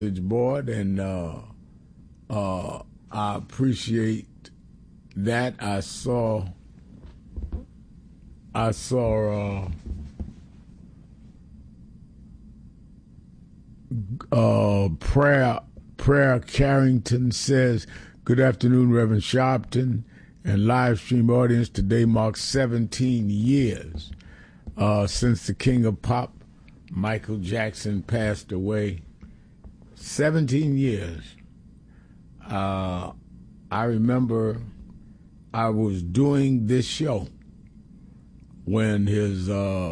board, and I appreciate that. I saw Prayer Carrington says, "Good afternoon, Reverend Sharpton and live stream audience. Today marks 17 years since the king of pop, Michael Jackson, passed away. 17 years. I remember I was doing this show when his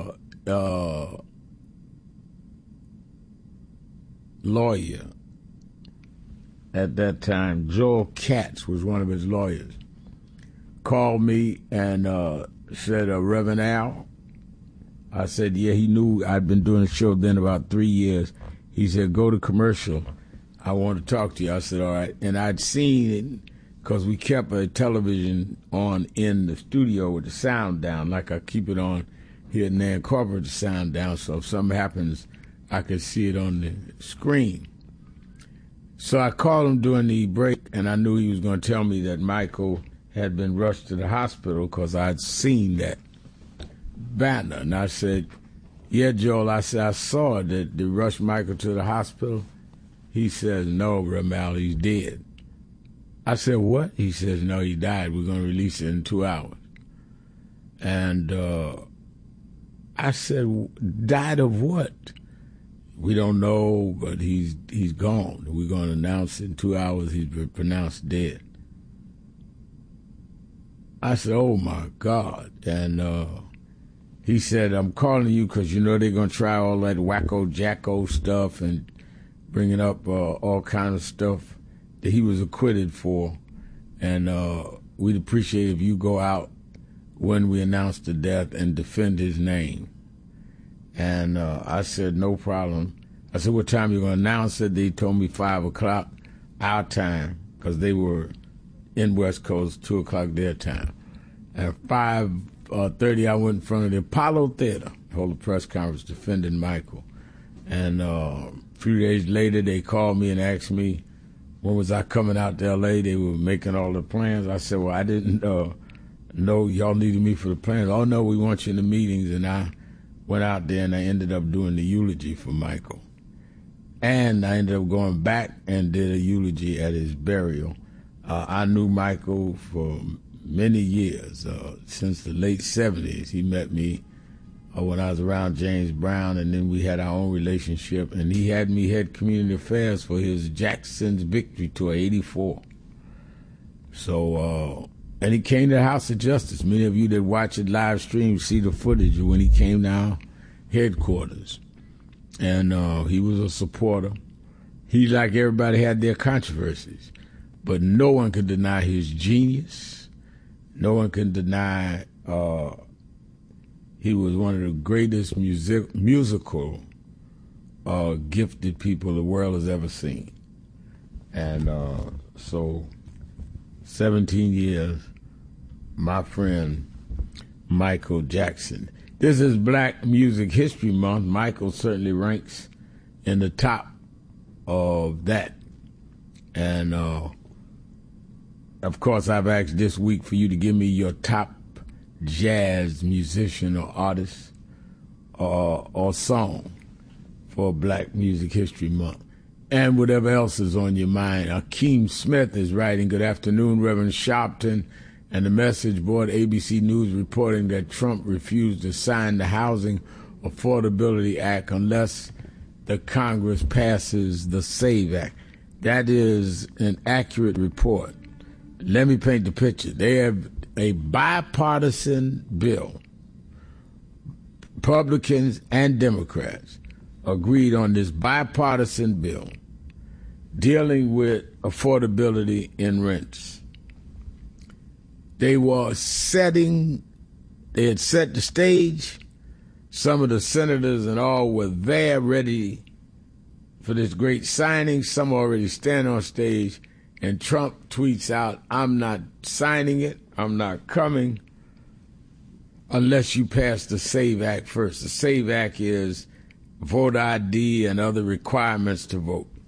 lawyer at that time, Joel Katz was one of his lawyers, called me and said, Reverend Al. I said, yeah, he knew I'd been doing the show then about 3 years. He said, go to commercial. I want to talk to you. I said, all right. And I'd seen it because we kept a television on in the studio with the sound down, like I keep it on here and there, incorporate the sound down, so if something happens, I could see it on the screen. So I called him during the break, and I knew he was going to tell me that Michael had been rushed to the hospital because I'd seen that banner. And I said, yeah, Joel, I said, I saw it, that they rushed Michael to the hospital. He says, no, Ramal, he's dead. I said, what? He says, no, he died. We're going to release it in 2 hours. And I said, died of what? We don't know, but he's gone. We're going to announce in 2 hours he's been pronounced dead. I said, oh, my God. And he said, I'm calling you because you know they're going to try all that wacko-jacko stuff and bringing up all kinds of stuff that he was acquitted for. And we'd appreciate if you go out when we announce the death and defend his name. And I said, no problem. I said, what time you going to announce it? They told me 5 o'clock our time because they were in West Coast, 2 o'clock their time. At 5:30, I went in front of the Apollo Theater, hold a press conference defending Michael. And a few days later, they called me and asked me when was I coming out to L.A. They were making all the plans. I said, well, I didn't know y'all needed me for the plans. Oh, no, we want you in the meetings. And I went out there and I ended up doing the eulogy for Michael. And I ended up going back and did a eulogy at his burial. I knew Michael for many years, since the late 70s. He met me when I was around James Brown, and then we had our own relationship. And he had me head community affairs for his Jackson's Victory Tour, 84. So, and he came to the House of Justice. Many of you that watch it live stream see the footage of when he came to our headquarters. And he was a supporter. He, like everybody, had their controversies. But no one can deny his genius. No one can deny he was one of the greatest musical gifted people the world has ever seen. And so 17 years, my friend Michael Jackson. This is Black Music History Month. Michael certainly ranks in the top of that. And of course, I've asked this week for you to give me your top jazz musician or artist or song for Black Music History Month. And whatever else is on your mind. Akeem Smith is writing, good afternoon, Reverend Sharpton, and the message board. ABC News reporting that Trump refused to sign the Housing Affordability Act unless the Congress passes the SAVE Act. That is an accurate report. Let me paint the picture. They have a bipartisan bill. Republicans and Democrats agreed on this bipartisan bill dealing with affordability in rents. They had set the stage. Some of the senators and all were there ready for this great signing. Some already stand on stage. And Trump tweets out, I'm not signing it, I'm not coming unless you pass the SAVE Act first. The SAVE Act is voter ID and other requirements to vote.